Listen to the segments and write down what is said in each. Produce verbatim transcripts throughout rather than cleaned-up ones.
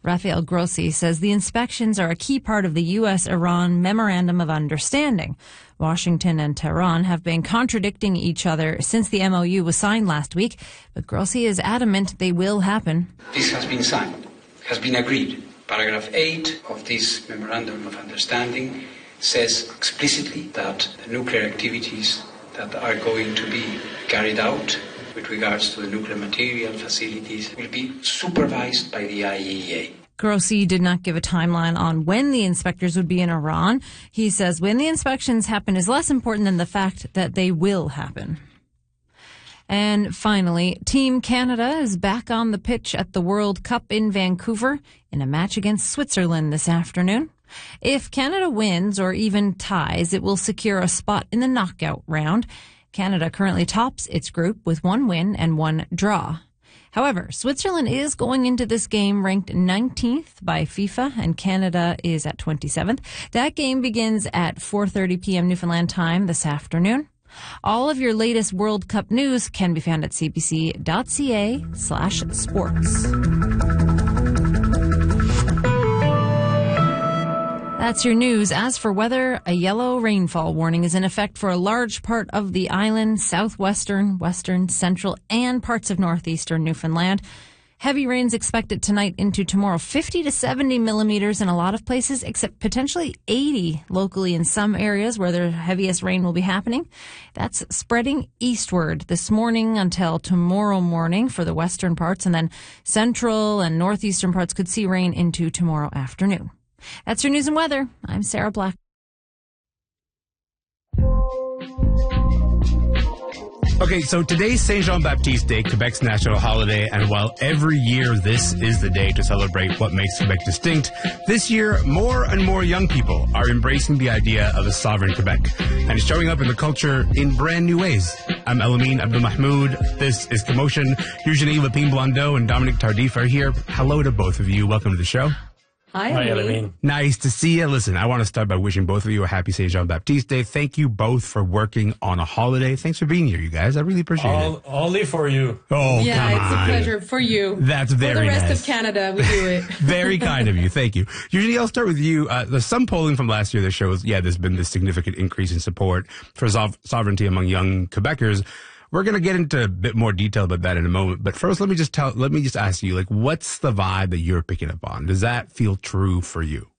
Rafael Grossi says the inspections are a key part of the U S Iran Memorandum of Understanding. Washington and Tehran have been contradicting each other since the M O U was signed last week, but Grossi is adamant they will happen. This has been signed, has been agreed. Paragraph eight of this Memorandum of Understanding says explicitly that the nuclear activities that are going to be carried out with regards to the nuclear material facilities will be supervised by the I A E A. Grossi did not give a timeline on when the inspectors would be in Iran. He says when the inspections happen is less important than the fact that they will happen. And finally, Team Canada is back on the pitch at the World Cup in Vancouver in a match against Switzerland this afternoon. If Canada wins or even ties, it will secure a spot in the knockout round. Canada currently tops its group with one win and one draw. However, Switzerland is going into this game ranked nineteenth by FIFA, and Canada is at twenty-seventh. That game begins at four thirty p.m. Newfoundland time this afternoon. All of your latest World Cup news can be found at cbc.ca slash sports. That's your news. As for weather, a yellow rainfall warning is in effect for a large part of the island, southwestern, western, central, and parts of northeastern Newfoundland. Heavy rains expected tonight into tomorrow, fifty to seventy millimeters in a lot of places, except potentially eighty locally in some areas where the heaviest rain will be happening. That's spreading eastward this morning until tomorrow morning for the western parts, and then central and northeastern parts could see rain into tomorrow afternoon. That's your news and weather. I'm Sarah Black. Okay, so today's Saint Jean-Baptiste Day, Quebec's national holiday, and while every year this is the day to celebrate what makes Quebec distinct, this year more and more young people are embracing the idea of a sovereign Quebec, and it's showing up in the culture in brand new ways. I'm Elamine Abdul-Mahmoud. This is Commotion. Eugenie Lepine-Blondeau and Dominic Tardif are here. Hello to both of you. Welcome to the show. Hi, Hi Elamine. Nice to see you. Listen, I want to start by wishing both of you a happy Saint Jean-Baptiste Day. Thank you both for working on a holiday. Thanks for being here, you guys. I really appreciate All, it. Only for you. Oh, yeah, come it's on. a pleasure for you. That's very nice. For the rest nice. of Canada, we do it. Very kind of you. Thank you. Usually, I'll start with you. Uh, there's some polling from last year that shows, yeah, there's been this significant increase in support for so- sovereignty among young Quebecers. We're going to get into a bit more detail about that in a moment. But first, let me just tell, let me just ask you, like, what's the vibe that you're picking up on? Does that feel true for you?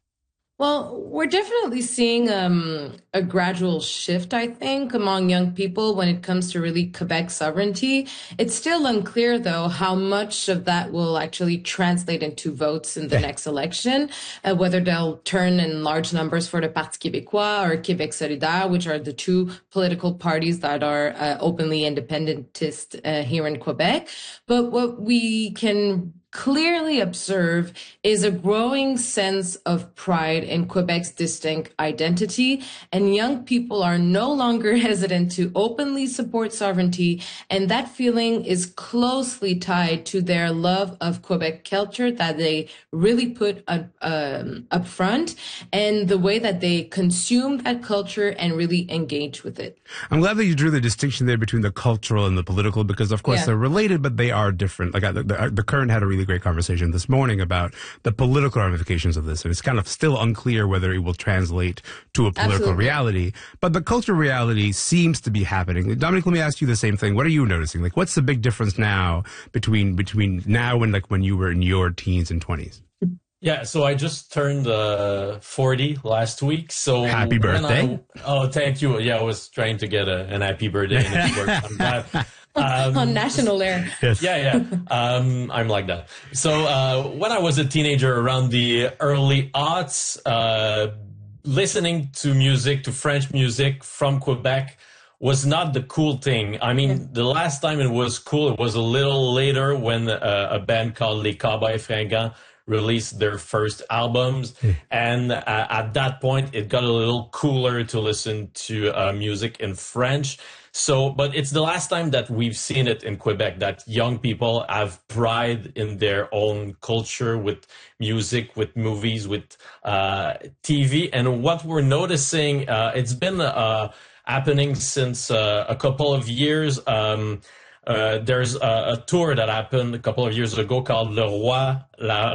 Well, we're definitely seeing um, a gradual shift, I think, among young people when it comes to really Quebec sovereignty. It's still unclear, though, how much of that will actually translate into votes in the next election, uh, whether they'll turn in large numbers for the Parti québécois or Québec solidaire, which are the two political parties that are uh, openly independentist uh, here in Quebec. But what we can clearly observe is a growing sense of pride in Quebec's distinct identity, and young people are no longer hesitant to openly support sovereignty, and that feeling is closely tied to their love of Quebec culture that they really put uh, um, up front, and the way that they consume that culture and really engage with it. I'm glad that you drew the distinction there between the cultural and the political, because of course yeah. they're related, but they are different. Like the, the, the Current had a really great conversation this morning about the political ramifications of this, and it's kind of still unclear whether it will translate to a political Absolutely. reality. But the cultural reality seems to be happening. Dominic, let me ask you the same thing. What are you noticing? Like, what's the big difference now between between now and like when you were in your teens and twenties? Yeah, so I just turned uh, forty last week. So happy birthday! I, oh, thank you. Yeah, I was trying to get a, an happy birthday, and it worked. I'm glad. Um, on national air. Yes. Yeah, yeah. Um, I'm like that. So uh, when I was a teenager around the early aughts, uh, listening to music, to French music from Quebec was not the cool thing. I mean, the last time it was cool, it was a little later when uh, a band called Les Cowboys Fringants released their first albums. And uh, at that point, it got a little cooler to listen to uh, music in French. So, but it's the last time that we've seen it in Quebec, that young people have pride in their own culture with music, with movies, with uh, T V. And what we're noticing, uh, it's been uh, happening since uh, a couple of years. Um, Uh, there's a, a tour that happened a couple of years ago called Le Roi, La